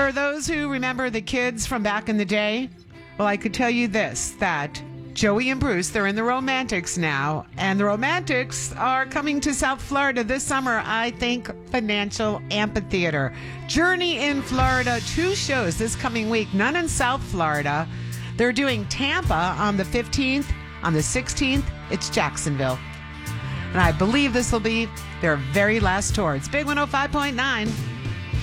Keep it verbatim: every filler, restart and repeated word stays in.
For those who remember the kids from back in the day, well, I could tell you this, that Joey and Bruce, they're in the Romantics now, and the Romantics are coming to South Florida this summer, I think, Financial Amphitheater. Journey in Florida, two shows this coming week, none in South Florida. They're doing Tampa on the fifteenth. On the sixteenth, it's Jacksonville. And I believe this will be their very last tour. It's Big one oh five point nine.